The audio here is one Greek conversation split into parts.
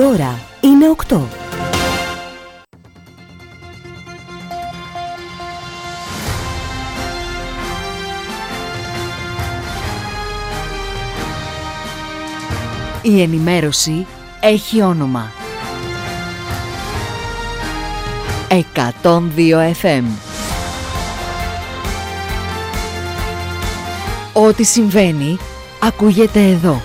ώρα είναι 8. Η ενημέρωση έχει όνομα. 102 FM. Ό,τι συμβαίνει ακούγεται εδώ.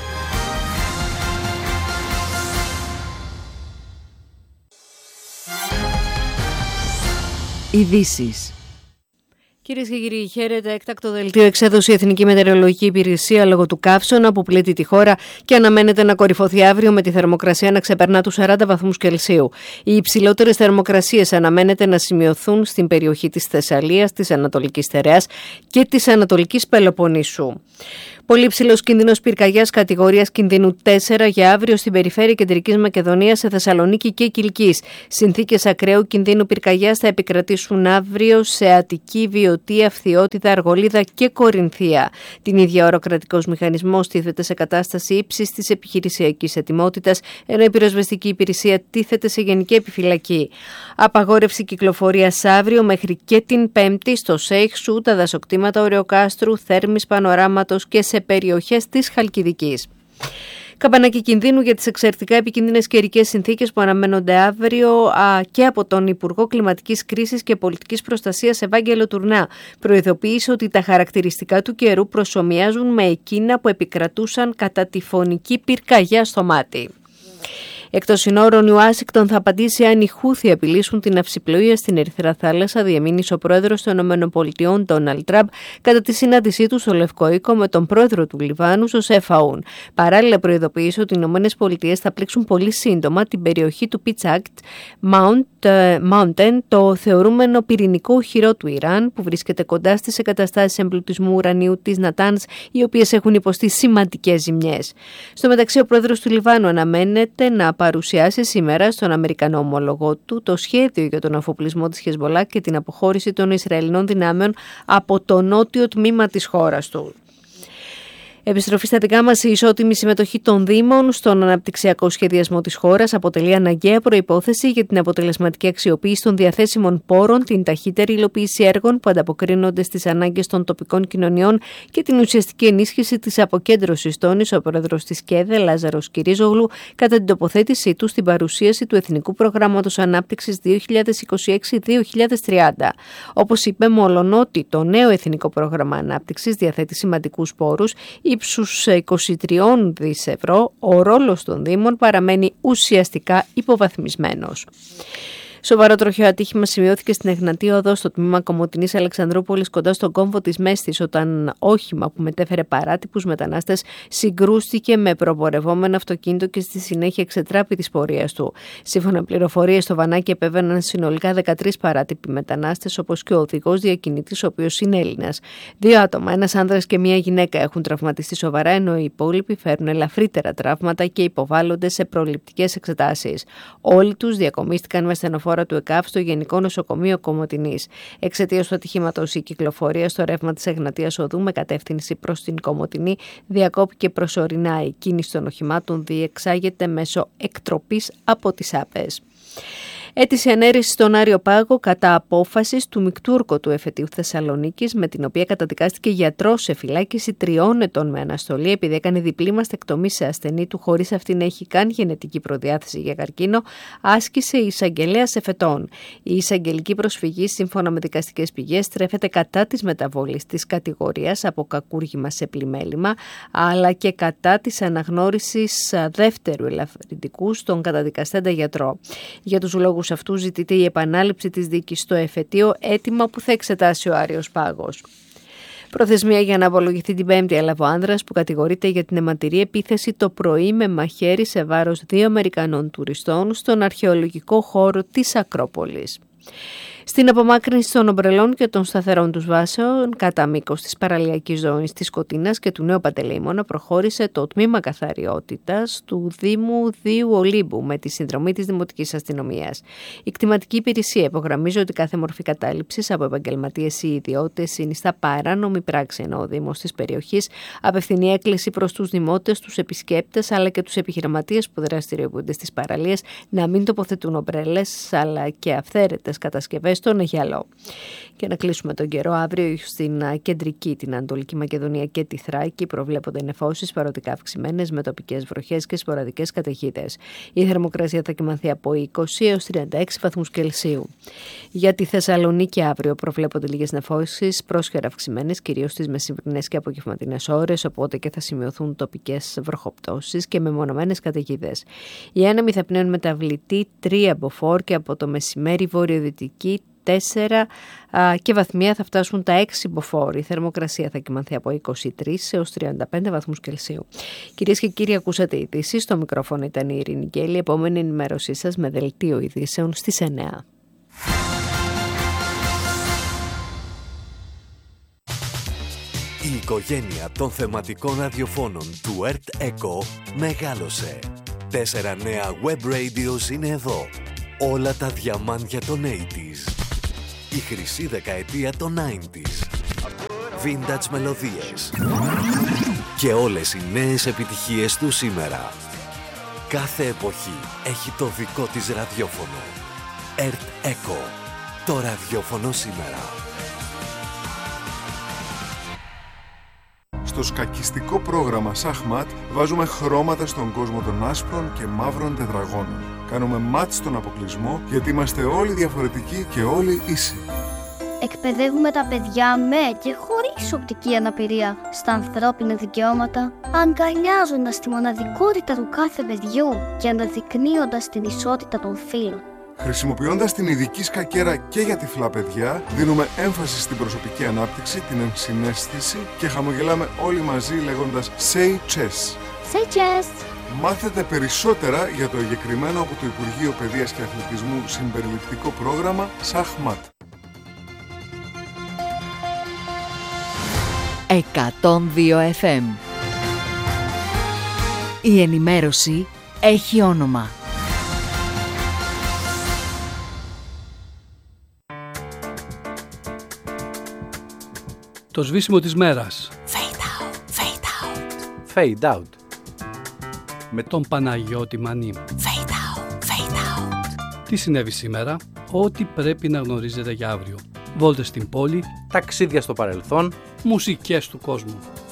Ειδήσεις. Κυρίες και κύριοι, χαίρετε. Έκτακτο δελτίο εξέδωσε η Εθνική Μετεωρολογική Υπηρεσία λόγω του καύσωνα που πλήττει τη χώρα και αναμένεται να κορυφωθεί αύριο με τη θερμοκρασία να ξεπερνά τους 40 βαθμούς Κελσίου. Οι υψηλότερες θερμοκρασίες αναμένεται να σημειωθούν στην περιοχή της Θεσσαλίας, της Ανατολικής Θεραίας και της Ανατολικής Πελοποννήσου. Πολύ υψηλός κίνδυνος πυρκαγιάς κατηγορίας κινδύνου 4 για αύριο στην περιφέρεια Κεντρικής Μακεδονίας, σε Θεσσαλονίκη και Κιλκής. Συνθήκες ακραίου κινδύνου πυρκαγιάς θα επικρατήσουν αύριο σε Αττική, Βιωτία, Φθιώτιδα, Αργολίδα και Κορινθία. Την ίδια ώρα ο κρατικός μηχανισμός τίθεται σε κατάσταση ύψης της επιχειρησιακής ετοιμότητας, ενώ η πυροσβεστική υπηρεσία τίθεται σε γενική επιφυλακή. Απαγόρευση κυκλοφορίας αύριο μέχρι και την Πέμπτη στο Σέιχσου, τα δασοκτήματα Ωρεοκάστρου, Θέρμης Πανοράματος και σε περιοχές της Χαλκιδικής. Καμπανάκι κινδύνου για τις εξαιρετικά επικίνδυνες καιρικές συνθήκες που αναμένονται αύριο και από τον Υπουργό Κλιματικής Κρίσης και Πολιτικής Προστασίας Ευάγγελο Τουρνά. Προειδοποίησε ότι τα χαρακτηριστικά του καιρού προσομοιάζουν με εκείνα που επικρατούσαν κατά τη φωνική πυρκαγιά στο Μάτι. Εκτός συνόρων, η Ουάσιγκτον θα απαντήσει αν οι Χούθι απειλήσουν την ναυσιπλοεία στην Ερυθρά Θάλασσα, διαμήνυσε ο πρόεδρος των ΗΠΑ, Ντόναλντ Τραμπ, κατά τη συνάντησή του στο Λευκό Οίκο με τον πρόεδρο του Λιβάνου, Ζοσέφ Αούν. Παράλληλα, προειδοποίησε ότι οι ΗΠΑ θα πλήξουν πολύ σύντομα την περιοχή του Πιτσάκτ Mountain, το θεωρούμενο πυρηνικό οχυρό του Ιράν, που βρίσκεται κοντά στις εγκαταστάσεις εμπλουτισμού ουρανίου της Νατάνς, οι οποίες έχουν υποστεί σημαντικές ζημιές. Στο μεταξύ, ο πρόεδρος του Λιβάνου αναμένεται να παρουσιάσει σήμερα στον Αμερικανό ομολογό του το σχέδιο για τον αφοπλισμό της Χεσμπολά και την αποχώρηση των Ισραηλινών δυνάμεων από το νότιο τμήμα της χώρας του. Επιστροφή στα δικά μας, η ισότιμη συμμετοχή των Δήμων στον αναπτυξιακό σχεδιασμό της χώρας αποτελεί αναγκαία προϋπόθεση για την αποτελεσματική αξιοποίηση των διαθέσιμων πόρων, την ταχύτερη υλοποίηση έργων που ανταποκρίνονται στις ανάγκες των τοπικών κοινωνιών και την ουσιαστική ενίσχυση της αποκέντρωσης, τόνισε ο πρόεδρος της ΚΕΔΕ, Λάζαρος Κυρίζογλου, κατά την τοποθέτησή του στην παρουσίαση του Εθνικού Προγράμματος Ανάπτυξης 2026-2030. Όπως είπε, μολονότι το νέο Εθνικό Πρόγραμμα Ανάπτυξης διαθέτει σημαντικούς πόρους ύψους 23 δις ευρώ, ο ρόλος των Δήμων παραμένει ουσιαστικά υποβαθμισμένος. Σοβαρό τροχαίο ατύχημα σημειώθηκε στην Εγνατία Οδό στο τμήμα Κομοτηνής Αλεξανδρούπολης κοντά στον κόμβο της Μέστης, όταν όχημα που μετέφερε παράτυπους μετανάστες συγκρούστηκε με προπορευόμενο αυτοκίνητο και στη συνέχεια εξετράπη της πορείας του. Σύμφωνα με πληροφορίες, στο βανάκι επέβαιναν συνολικά 13 παράτυποι μετανάστες, όπως και ο οδηγός διακινητής, ο οποίος είναι Έλληνας. 2 άτομα, ένας άνδρας και μία γυναίκα, έχουν τραυματιστεί σοβαρά, ενώ οι υπόλοιποι φέρουν ελαφρύτερα τραύματα και υποβάλλονται σε προληπτικές εξετάσεις. Όλοι τους διακομίστηκαν με στενοφόρα του ΕΚΑΒ στο Γενικό Νοσοκομείο Κομοτηνής. Εξαιτίας του ατυχήματος, η κυκλοφορία στο ρεύμα της Εγνατίας Οδού με κατεύθυνση προς την Κομοτηνή διακόπηκε προσωρινά. Η κίνηση των οχημάτων διεξάγεται μέσω εκτροπής από τις ΑΠΕΣ. Αίτηση ανέρρησης στον Άριο Πάγο κατά απόφασης του Μικτούρκο του Εφετείου Θεσσαλονίκης, με την οποία καταδικάστηκε γιατρός σε φυλάκιση 3 ετών με αναστολή επειδή έκανε διπλή μαστεκτομή σε ασθενή του χωρίς αυτή να έχει καν γενετική προδιάθεση για καρκίνο, άσκησε η εισαγγελέας εφετών. Η εισαγγελική προσφυγή, σύμφωνα με δικαστικές πηγές, στρέφεται κατά της μεταβολής της κατηγορίας από κακούργημα σε πλημέλημα, αλλά και κατά της αναγνώρισης δεύτερου ελαφρυντικού στον καταδικαστέντα γιατρό. Για τους λόγους αυτού ζητείται η επανάληψη της δίκης στο εφετείο, αίτημα που θα εξετάσει ο Άριος Πάγος. Προθεσμία για να απολογηθεί την Πέμπτη έλαβε ο άνδρας που κατηγορείται για την αιματηρή επίθεση το πρωί με μαχαίρι σε βάρος 2 Αμερικανών τουριστών στον αρχαιολογικό χώρο της Ακρόπολης. Στην απομάκρυνση των ομπρελών και των σταθερών τους βάσεων κατά μήκος της παραλιακής ζώνης της Σκοτίνας και του Νέου Παντελεήμωνα προχώρησε το τμήμα καθαριότητας του Δήμου Δίου Ολύμπου με τη συνδρομή της Δημοτικής Αστυνομίας. Η κτηματική υπηρεσία υπογραμμίζει ότι κάθε μορφή κατάληψης από επαγγελματίες ή ιδιώτες συνιστά παράνομη πράξη, ενώ ο Δήμος της περιοχής απευθυνεί έκκληση προς τους δημότες, τους επισκέπτες αλλά και τους επιχειρηματίες που δραστηριοποιούνται στις παραλίες να μην τοποθετούν ομπρέλες αλλά και αυθαίρετες κατασκευές στον Αιγιαλό. Και να κλείσουμε τον καιρό, αύριο στην κεντρική, την Ανατολική Μακεδονία και τη Θράκη προβλέπονται νεφώσεις παροδικά αυξημένες με τοπικές βροχές και σποραδικές καταιγίδες. Η θερμοκρασία θα κυμανθεί από 20 έως 36 βαθμούς Κελσίου. Για τη Θεσσαλονίκη αύριο προβλέπονται λίγες νεφώσεις πρόσχερα αυξημένες, κυρίως στις μεσημβρινές και απογευματινές ώρες, οπότε και θα σημειωθούν τοπικές βροχοπτώσεις και μεμονωμένες καταιγίδες. Οι άνεμοι θα πνέουν μεταβλητή 3 μποφόρ και από το μεσημέρι βορειοδυτική 4 και βαθμία θα φτάσουν τα 6 μποφόρ. Η θερμοκρασία θα κυμανθεί από 23 έως 35 βαθμούς Κελσίου. Κυρίες και κύριοι, ακούσατε ειδήσεις. Στο μικρόφωνο ήταν η Ειρήνη Γκέλη. Επόμενη ενημέρωσή σας με δελτίο ειδήσεων στις 9. Η οικογένεια των θεματικών ραδιοφώνων του Earth Echo μεγάλωσε. 4 νέα web radios είναι εδώ. Όλα τα διαμάντια των 80s. Η χρυσή δεκαετία των 90s. Vintage μελωδίες. Και όλες οι νέες επιτυχίες του σήμερα. Κάθε εποχή έχει το δικό της ραδιόφωνο. Earth Echo. Το ραδιόφωνο σήμερα. Στο σκακιστικό πρόγραμμα Σαχμάτ βάζουμε χρώματα στον κόσμο των άσπρων και μαύρων τετραγώνων. Κάνουμε μάτ στον αποκλεισμό γιατί είμαστε όλοι διαφορετικοί και όλοι ίσοι. Εκπαιδεύουμε τα παιδιά με και χωρίς οπτική αναπηρία στα ανθρώπινα δικαιώματα, αγκαλιάζοντας τη μοναδικότητα του κάθε παιδιού και αναδεικνύοντας την ισότητα των φύλων. Χρησιμοποιώντας την ειδική σκακέρα και για τυφλά παιδιά, δίνουμε έμφαση στην προσωπική ανάπτυξη, την ενσυναίσθηση και χαμογελάμε όλοι μαζί λέγοντας Say Chess. Say Chess! Μάθετε περισσότερα για το εγκεκριμένο από το Υπουργείο Παιδείας και Αθλητισμού συμπεριληπτικό πρόγραμμα Σαχμάτ. 102 FM. Η ενημέρωση έχει όνομα. Το σβήσιμο της μέρας. Fade out, fade out. Fade out. Με τον Παναγιώτη Μανή. Fade out, fade out. Τι συνέβη σήμερα? Ό,τι πρέπει να γνωρίζετε για αύριο. Βόλτες στην πόλη. Ταξίδια στο παρελθόν. Μουσικές του κόσμου.